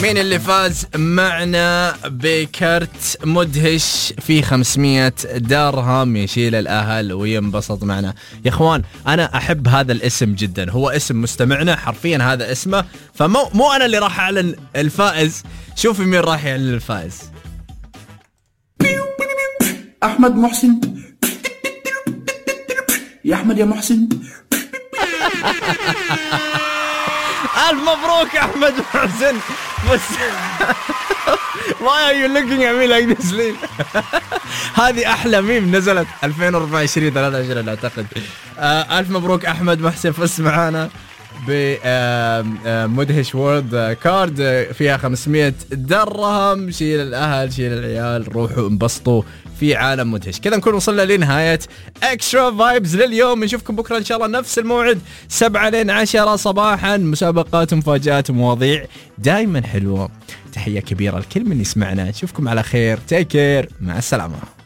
مين اللي فاز معنا بكرت مدهش في 500 درهم يشيل الأهل وينبسط معنا؟ يا اخوان انا احب هذا الاسم جدا، هو اسم مستمعنا حرفيا هذا اسمه، فمو انا اللي راح اعلن الفائز. شوفي مين راح يعلن الفائز. احمد محسن. يا احمد يا محسن. ألف مبروك أحمد محسن. بس why are you looking at me like this ليه؟ هذه أحلى ميم نزلت 2024-23 أعتقد. ألف مبروك أحمد محسن، فزت معانا بمدهش وورد كارد فيها 500 درهم. شيل الأهل شيل العيال، روحوا انبسطوا في عالم مدهش. كذا نكون وصلنا لنهاية اكسترا فايبز لليوم. نشوفكم بكرة ان شاء الله نفس الموعد 7-10 صباحا. مسابقات ومفاجآت ومواضيع دائما حلوة. تحية كبيرة لكل من يسمعنا، نشوفكم على خير. تيك كير، مع السلامة.